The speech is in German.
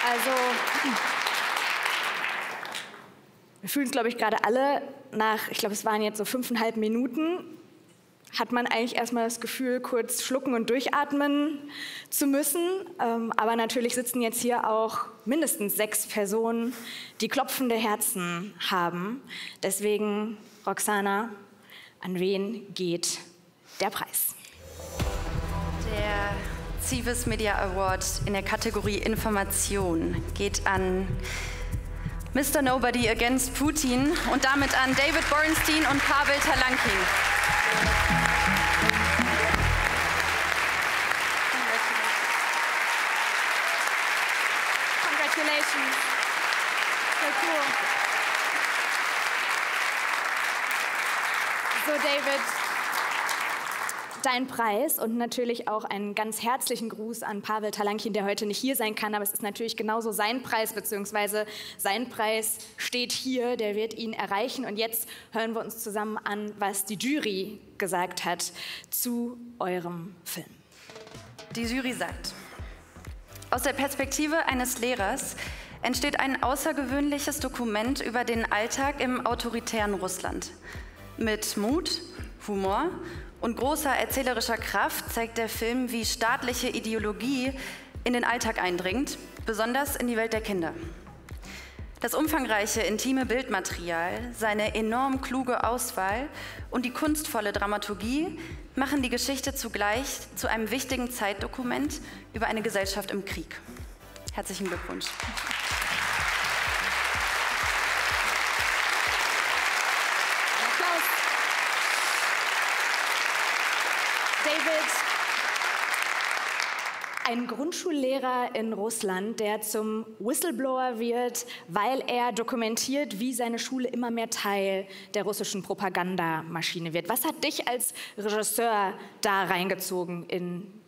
Also, wir fühlen es, glaube ich, gerade alle nach, ich glaube, es waren jetzt so 5,5 Minuten, hat man eigentlich erstmal das Gefühl, kurz schlucken und durchatmen zu müssen. Aber natürlich sitzen jetzt hier auch mindestens 6 Personen, die klopfende Herzen haben. Deswegen, Roxana, an wen geht der Preis? Der Civis Media Award in der Kategorie Information geht an Mr. Nobody Against Putin und damit an David Borenstein und Pavel Talankin. Congratulations. So cool. So, David, dein Preis und natürlich auch einen ganz herzlichen Gruß an Pavel Talankin, der heute nicht hier sein kann, aber es ist natürlich genauso sein Preis, beziehungsweise sein Preis steht hier, der wird ihn erreichen. Und jetzt hören wir uns zusammen an, was die Jury gesagt hat zu eurem Film. Die Jury sagt: Aus der Perspektive eines Lehrers entsteht ein außergewöhnliches Dokument über den Alltag im autoritären Russland. Mit Mut, Humor und großer erzählerischer Kraft zeigt der Film, wie staatliche Ideologie in den Alltag eindringt, besonders in die Welt der Kinder. Das umfangreiche, intime Bildmaterial, seine enorm kluge Auswahl und die kunstvolle Dramaturgie machen die Geschichte zugleich zu einem wichtigen Zeitdokument über eine Gesellschaft im Krieg. Herzlichen Glückwunsch. David, ein Grundschullehrer in Russland, der zum Whistleblower wird, weil er dokumentiert, wie seine Schule immer mehr Teil der russischen Propagandamaschine wird. Was hat dich als Regisseur da reingezogen in